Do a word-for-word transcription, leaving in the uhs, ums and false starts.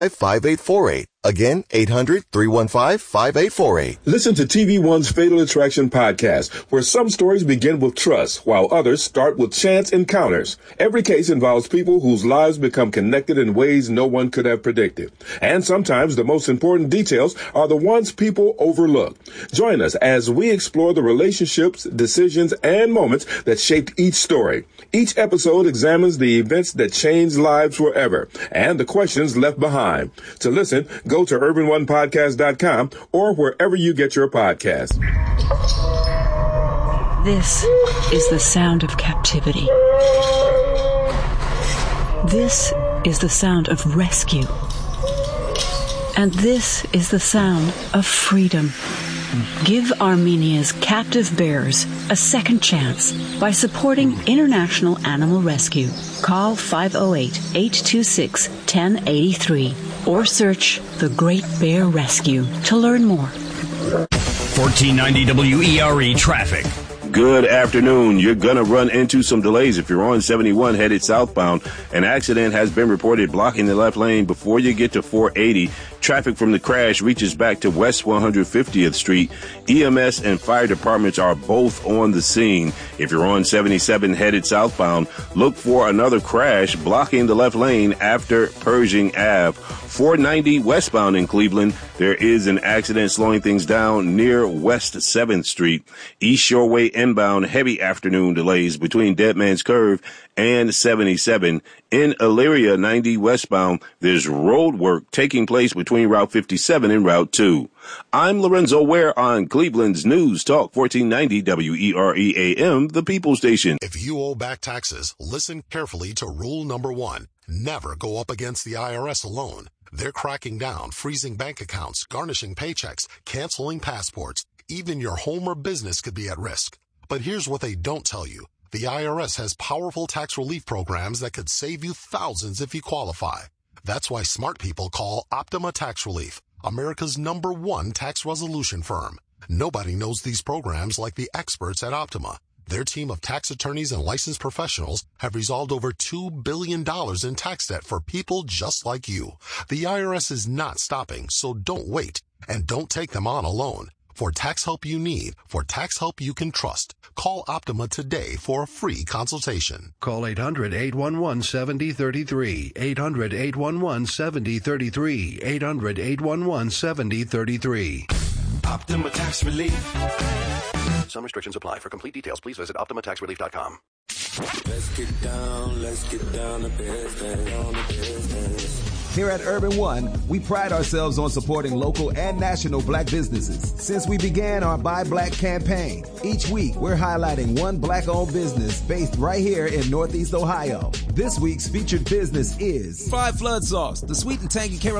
five eight four eight. Again, eight hundred, three one five, five eight four eight. Listen to T V One's Fatal Attraction podcast, where some stories begin with trust, while others start with chance encounters. Every case involves people whose lives become connected in ways no one could have predicted. And sometimes the most important details are the ones people overlook. Join us as we explore the relationships, decisions, and moments that shaped each story. Each episode examines the events that changed lives forever and the questions left behind. To listen, go to urban one podcast dot com or wherever you get your podcasts. This is the sound of captivity. This is the sound of rescue. And this is the sound of freedom. Give Armenia's captive bears a second chance by supporting International Animal Rescue. Call five oh eight, eight two six, one oh eight three or search The Great Bear Rescue to learn more. fourteen ninety W E R E traffic. Good afternoon. You're going to run into some delays if you're on seventy-one headed southbound. An accident has been reported blocking the left lane before you get to four eighty. Traffic from the crash reaches back to West one hundred fiftieth Street. E M S and fire departments are both on the scene. If you're on seventy-seven headed southbound, look for another crash blocking the left lane after Pershing Avenue. four ninety westbound in Cleveland, there is an accident slowing things down near West seventh Street. East Shoreway inbound, heavy afternoon delays between Dead Man's Curve and seventy-seven. In Elyria, ninety westbound, there's road work taking place between Route fifty-seven and Route two. I'm Lorenzo Ware on Cleveland's News Talk fourteen ninety W E R E A M, the People Station. If you owe back taxes, listen carefully to rule number one. Never go up against the I R S alone. They're cracking down, freezing bank accounts, garnishing paychecks, canceling passports. Even your home or business could be at risk. But here's what they don't tell you. The I R S has powerful tax relief programs that could save you thousands if you qualify. That's why smart people call Optima Tax Relief, America's number one tax resolution firm. Nobody knows these programs like the experts at Optima. Their team of tax attorneys and licensed professionals have resolved over two billion dollars in tax debt for people just like you. The I R S is not stopping, so don't wait. And don't take them on alone. For tax help you need, for tax help you can trust, call Optima today for a free consultation. Call eight hundred, eight one one, seven oh three three, eight hundred, eight one one, seven oh three three, eight hundred, eight one one, seven oh three three. Optima Tax Relief. Some restrictions apply. For complete details, please visit optima tax relief dot com. Let's get down, let's get down to business, down to business. Here at Urban One, we pride ourselves on supporting local and national black businesses. Since we began our Buy Black campaign, each week we're highlighting one black-owned business based right here in Northeast Ohio. This week's featured business is Fried Flood Sauce, the sweet and tangy Carolina